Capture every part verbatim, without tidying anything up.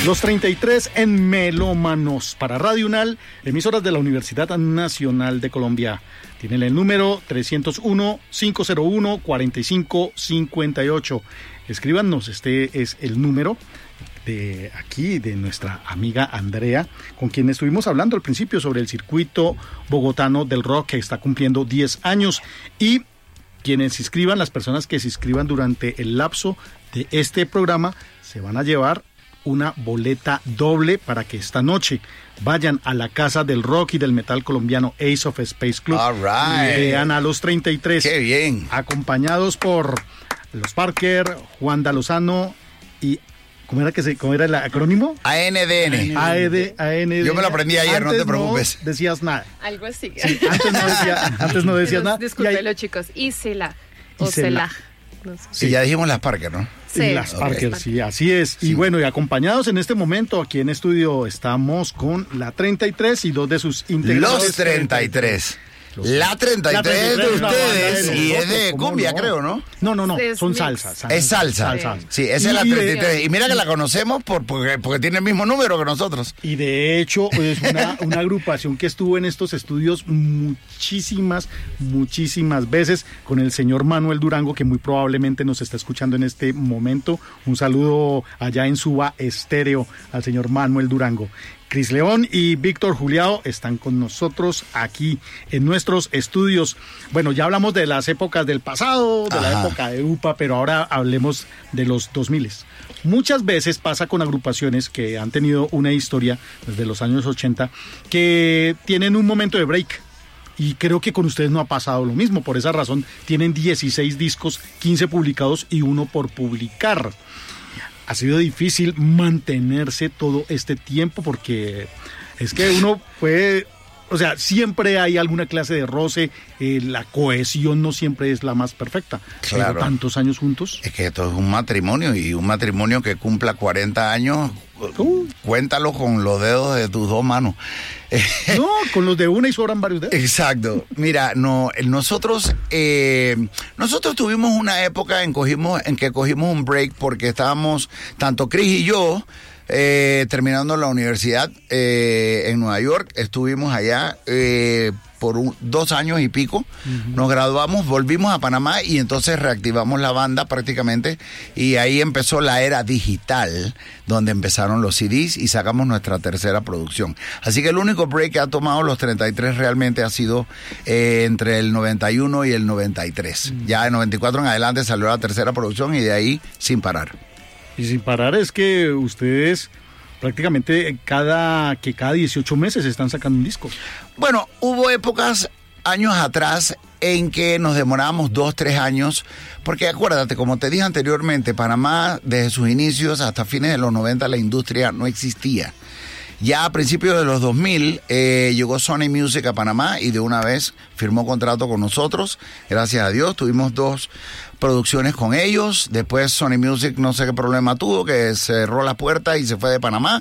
Los treinta y tres en Melómanos para Radio UNAL, emisoras de la Universidad Nacional de Colombia. Tienen el número trescientos uno, quinientos uno, cuarenta y cinco cincuenta y ocho. Escríbanos, este es el número de aquí, de nuestra amiga Andrea, con quien estuvimos hablando al principio sobre el circuito bogotano del rock, que está cumpliendo diez años. Y quienes se inscriban, las personas que se inscriban durante el lapso de este programa, se van a llevar una boleta doble para que esta noche vayan a la Casa del Rock y del Metal colombiano Ace of Space Club. All right. Y vean a los treinta y tres. ¡Qué bien! Acompañados por los Parker, Juan D'Alozano y... ¿Cómo era, que se, ¿Cómo era el acrónimo? A N D N. A E D, A N D. Yo me lo aprendí ayer, antes no te preocupes. No decías nada. Algo así. Sí, antes no, decía, antes no decías nada. Discúlpelo, ahí... chicos. Isela. O Isela. Cela. No sé. Sí, ya dijimos las Parker, ¿no? Sí, y las okay. Parker, sí, así es. Sí. Y bueno, y acompañados en este momento aquí en estudio estamos con la treinta y tres y dos de sus integrantes. Los treinta y tres. La treinta y tres de ustedes de y es de cumbia, no? creo, ¿no? No, no, no, es son mix. salsas. salsa. Es salsa. salsa. Sí, esa y, es la treinta y tres. De, y mira que la conocemos por, porque, porque tiene el mismo número que nosotros. Y de hecho es una, una agrupación que estuvo en estos estudios muchísimas, muchísimas veces con el señor Manuel Durango, que muy probablemente nos está escuchando en este momento. Un saludo allá en Suba Estéreo al señor Manuel Durango. Cris León y Víctor Juliao están con nosotros aquí en nuestros estudios. Bueno, ya hablamos de las épocas del pasado, de Ajá. la época de U P A, pero ahora hablemos de los dos mil. Muchas veces pasa con agrupaciones que han tenido una historia desde los años ochenta que tienen un momento de break. Y creo que con ustedes no ha pasado lo mismo. Por esa razón tienen dieciséis discos, quince publicados y uno por publicar. Ha sido difícil mantenerse todo este tiempo porque es que uno puede, o sea, siempre hay alguna clase de roce, eh, la cohesión no siempre es la más perfecta. Claro. Pero tantos años juntos. Es que esto es un matrimonio y un matrimonio que cumpla cuarenta años, uh. cuéntalo con los dedos de tus dos manos. No, con los de una y sobran varios dedos. Exacto. Mira, no, nosotros eh, nosotros tuvimos una época en, cogimos, en que cogimos un break porque estábamos, tanto Cris y yo, eh, terminando la universidad eh, en Nueva York. Estuvimos allá eh, por un, dos años y pico. Uh-huh. Nos graduamos, volvimos a Panamá y entonces reactivamos la banda prácticamente. Y ahí empezó la era digital, donde empezaron los C Ds y sacamos nuestra tercera producción. Así que el único break que ha tomado los treinta y tres realmente ha sido eh, entre el noventa y uno y el noventa y tres. Uh-huh. Ya en noventa y cuatro en adelante salió la tercera producción y de ahí sin parar. Y sin parar es que ustedes prácticamente cada que cada dieciocho meses están sacando un disco. Bueno, hubo épocas años atrás en que nos demorábamos dos, tres años, porque acuérdate, como te dije anteriormente, Panamá desde sus inicios hasta fines de los noventa la industria no existía. Ya a principios de los dos mil eh, llegó Sony Music a Panamá y de una vez firmó contrato con nosotros. Gracias a Dios, tuvimos dos producciones con ellos. Después Sony Music no sé qué problema tuvo, que cerró la puerta y se fue de Panamá.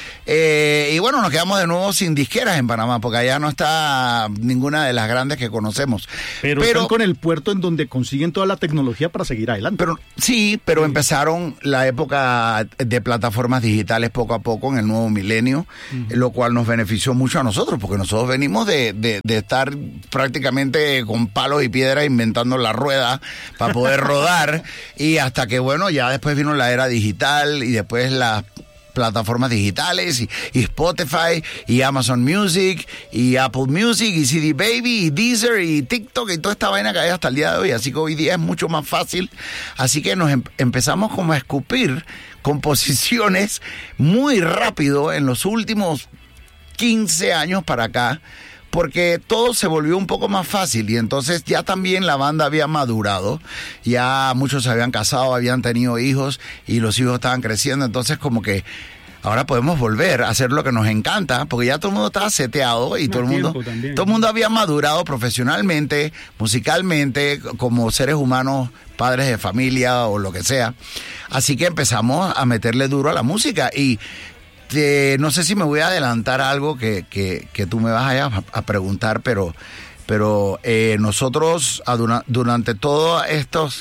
Eh, y bueno, nos quedamos de nuevo sin disqueras en Panamá, porque allá no está ninguna de las grandes que conocemos. Pero, pero están con el puerto en donde consiguen toda la tecnología para seguir adelante. Pero sí, pero sí. Empezaron la época de plataformas digitales poco a poco en el nuevo milenio, uh-huh. lo cual nos benefició mucho a nosotros, porque nosotros venimos de, de, de estar prácticamente con palos y piedras inventando la rueda para poder rodar, y hasta que bueno, ya después vino la era digital y después las plataformas digitales y, y Spotify y Amazon Music y Apple Music y C D Baby y Deezer y TikTok y toda esta vaina que hay hasta el día de hoy, así que hoy día es mucho más fácil, así que nos em- empezamos como a escupir composiciones muy rápido en los últimos quince años para acá, porque todo se volvió un poco más fácil y entonces ya también la banda había madurado, ya muchos se habían casado, habían tenido hijos y los hijos estaban creciendo, entonces como que ahora podemos volver a hacer lo que nos encanta, porque ya todo el mundo estaba seteado y todo el mundo, todo el mundo había madurado profesionalmente, musicalmente, como seres humanos, padres de familia o lo que sea, así que empezamos a meterle duro a la música y Eh, no sé si me voy a adelantar algo que, que, que tú me vas a, a preguntar, pero, pero eh, nosotros a, durante todos estos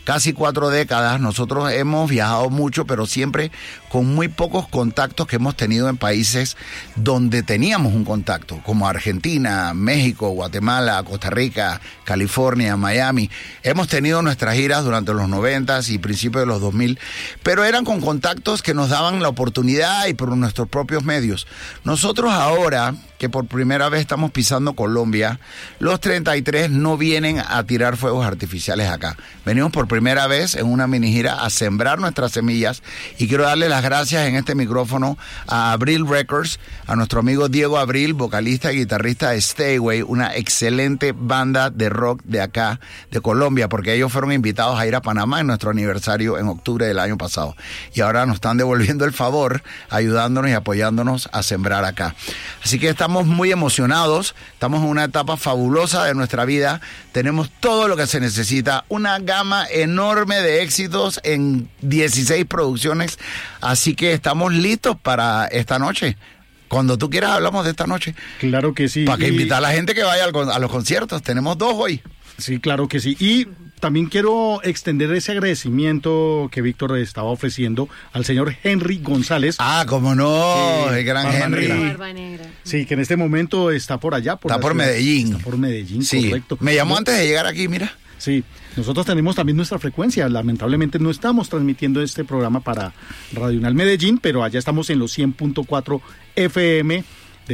casi cuatro décadas, nosotros hemos viajado mucho, pero siempre con muy pocos contactos que hemos tenido en países donde teníamos un contacto, como Argentina, México, Guatemala, Costa Rica, California, Miami. Hemos tenido nuestras giras durante los noventas y principios de los dos mil, pero eran con contactos que nos daban la oportunidad y por nuestros propios medios. Nosotros ahora, que por primera vez estamos pisando Colombia, los treinta y tres no vienen a tirar fuegos artificiales acá. Venimos por primera vez en una mini gira a sembrar nuestras semillas y quiero darle las gracias en este micrófono a Abril Records, a nuestro amigo Diego Abril, vocalista y guitarrista de Stayway, una excelente banda de rock de acá, de Colombia, porque ellos fueron invitados a ir a Panamá en nuestro aniversario en octubre del año pasado. Y ahora nos están devolviendo el favor, ayudándonos y apoyándonos a sembrar acá. Así que estamos Estamos muy emocionados, estamos en una etapa fabulosa de nuestra vida, tenemos todo lo que se necesita, una gama enorme de éxitos en dieciséis producciones, así que estamos listos para esta noche. Cuando tú quieras hablamos de esta noche. Claro que sí. Para que y... invitar a la gente que vaya al, a los conciertos, tenemos dos hoy. Sí, claro que sí. Y también quiero extender ese agradecimiento que Víctor estaba ofreciendo al señor Henry González. Ah, cómo no, eh, el gran Barba Henry. Negra. Barba Negra. Sí, que en este momento está por allá. Por Está por ciudad. Medellín. Está por Medellín, Sí, correcto. me llamó No, antes de llegar aquí, mira. Sí, nosotros tenemos también nuestra frecuencia. Lamentablemente no estamos transmitiendo este programa para Radio Unal Medellín, pero allá estamos en los cien punto cuatro F M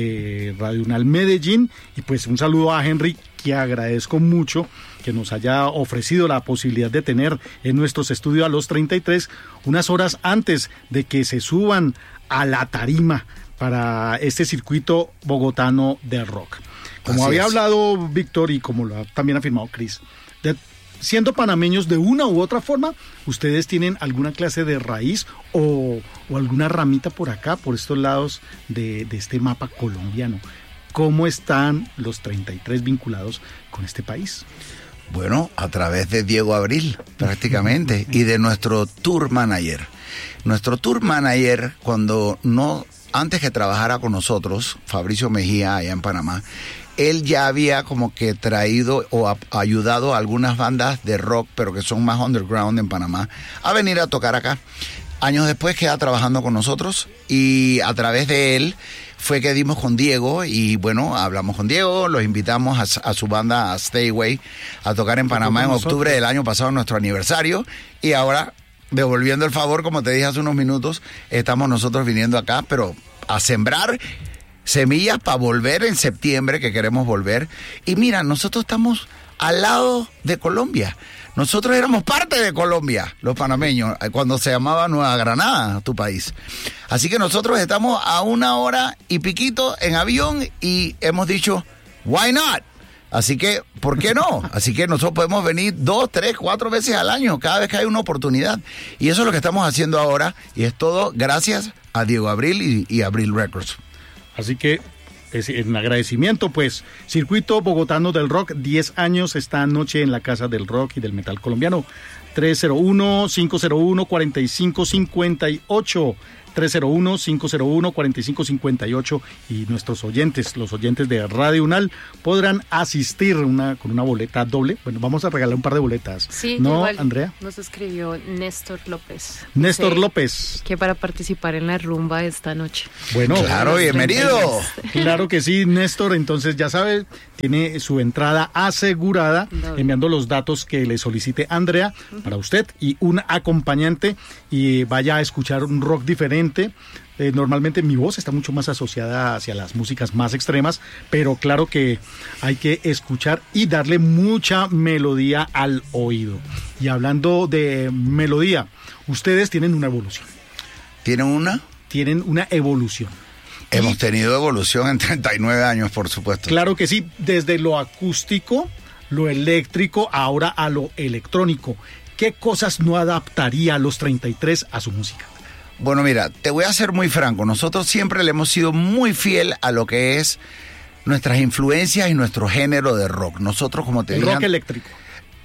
de Radio Unal Medellín. Y pues un saludo a Henry, que agradezco mucho que nos haya ofrecido la posibilidad de tener en nuestros estudios a los treinta y tres unas horas antes de que se suban a la tarima para este circuito bogotano de rock. Como Así había es. hablado Víctor y como lo ha también afirmado Chris, de, siendo panameños de una u otra forma, ¿ustedes tienen alguna clase de raíz o, o alguna ramita por acá, por estos lados de, de este mapa colombiano? ¿Cómo están los treinta y tres vinculados con este país? Bueno, a través de Diego Abril, prácticamente, y de nuestro tour manager. Nuestro tour manager, cuando no, antes que trabajara con nosotros, Fabricio Mejía, allá en Panamá, él ya había como que traído o a, ayudado a algunas bandas de rock, pero que son más underground en Panamá, a venir a tocar acá. Años después queda trabajando con nosotros y a través de él fue que dimos con Diego y bueno, hablamos con Diego, los invitamos a, a su banda a Stayway a tocar en Panamá en octubre del año pasado, nuestro aniversario, y ahora, devolviendo el favor, como te dije hace unos minutos, estamos nosotros viniendo acá, pero a sembrar semillas para volver en septiembre, que queremos volver. Y mira, nosotros estamos al lado de Colombia. Nosotros éramos parte de Colombia, los panameños, cuando se llamaba Nueva Granada, tu país. Así que nosotros estamos a una hora y piquito en avión y hemos dicho, why not? Así que, ¿por qué no? Así que nosotros podemos venir dos, tres, cuatro veces al año, cada vez que hay una oportunidad. Y eso es lo que estamos haciendo ahora y es todo gracias a Diego Abril y, y Abril Records. Así que, es en agradecimiento, pues, Circuito Bogotano del Rock, diez años esta noche en la Casa del Rock y del Metal Colombiano. tres cero uno, cinco cero uno, cuatro cinco cinco ocho. tres cero uno, cinco cero uno, cuatro cinco cinco ocho. Y nuestros oyentes, los oyentes de Radio Unal, podrán asistir una, con una boleta doble. Bueno, vamos a regalar un par de boletas. Sí, ¿no, igual Andrea? nos escribió Néstor López. Néstor Sí, López. que para participar en la rumba esta noche. Bueno, Claro, bienvenido. Claro que sí, Néstor, entonces ya sabe, tiene su entrada asegurada, Doble. enviando los datos que le solicite Andrea para usted y un acompañante y vaya a escuchar un rock diferente. Eh, normalmente mi voz está mucho más asociada hacia las músicas más extremas, pero claro que hay que escuchar y darle mucha melodía al oído. Y hablando de melodía, ustedes tienen una evolución, ¿Tienen una? tienen una evolución. Hemos tenido evolución en treinta y nueve años, por supuesto. Claro que sí, desde lo acústico, lo eléctrico, ahora a lo electrónico. ¿Qué cosas no adaptaría a los treinta y tres a su música? Bueno, mira, te voy a ser muy franco. Nosotros siempre le hemos sido muy fiel a lo que es nuestras influencias y nuestro género de rock. Nosotros, como te El dije, rock eléctrico. eh,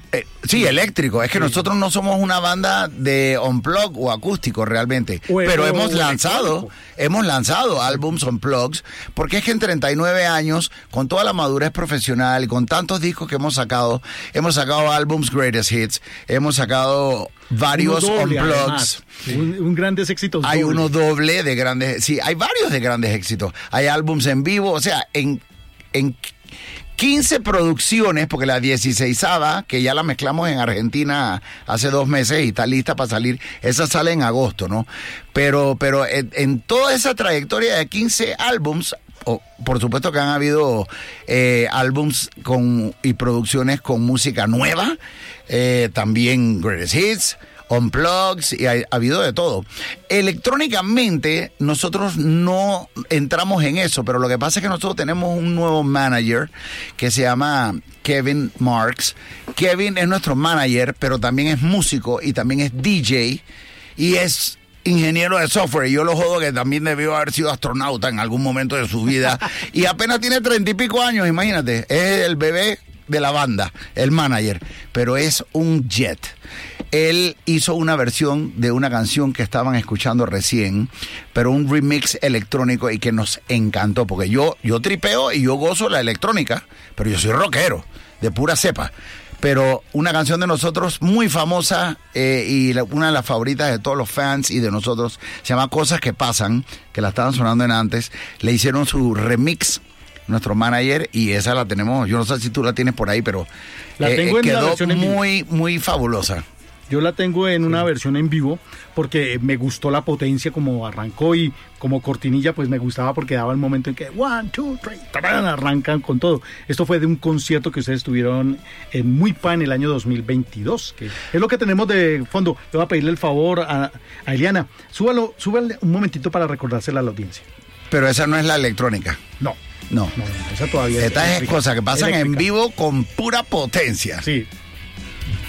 Eh, sí, eléctrico. Es que sí. nosotros no somos una banda de unplug o acústico realmente, o pero hemos lanzado, hemos lanzado álbums unplugs, porque es que en treinta y nueve años, con toda la madurez profesional, con tantos discos que hemos sacado, hemos sacado álbums greatest hits, hemos sacado varios unplugs. Un, un grandes éxitos. Hay doble. uno doble de grandes, sí, hay varios de grandes éxitos. Hay álbums en vivo, o sea, en en quince producciones, porque la dieciseisava, que ya la mezclamos en Argentina hace dos meses y está lista para salir, esa sale en agosto, ¿no? Pero, pero en, en toda esa trayectoria de quince álbums, oh, por supuesto que han habido eh, álbums con, y producciones con música nueva, eh, también greatest hits, unplugs, y ha, ha habido de todo. Electrónicamente, nosotros no entramos en eso, pero lo que pasa es que nosotros tenemos un nuevo manager que se llama Kevin Marks. Kevin es nuestro manager, pero también es músico y también es D J y es ingeniero de software. Yo lo jodo que también debió haber sido astronauta en algún momento de su vida y apenas tiene treinta y pico años, imagínate. Es el bebé de la banda, el manager, pero es un jet. Él hizo una versión de una canción que estaban escuchando recién, pero un remix electrónico y que nos encantó, porque yo, yo tripeo y yo gozo la electrónica, pero yo soy rockero, de pura cepa. Pero una canción de nosotros muy famosa eh, y la, una de las favoritas de todos los fans y de nosotros, se llama Cosas que Pasan, que la estaban sonando en antes, le hicieron su remix nuestro manager y esa la tenemos, yo no sé si tú la tienes por ahí, pero la tengo eh, en quedó la versión en muy, muy fabulosa. Yo la tengo en una sí. versión en vivo porque me gustó la potencia como arrancó y como cortinilla pues me gustaba porque daba el momento en que one, two, three, tarán, arrancan con todo. Esto fue de un concierto que ustedes tuvieron en Muy Pa en el año dos mil veintidós, que es lo que tenemos de fondo. Le voy a pedirle el favor a, a Eliana, súbalo, súbale un momentito para recordársela a la audiencia. Pero esa no es la electrónica. No. No. No, esa todavía Estas es cosas que pasan eléctrica. En vivo con pura potencia. Sí.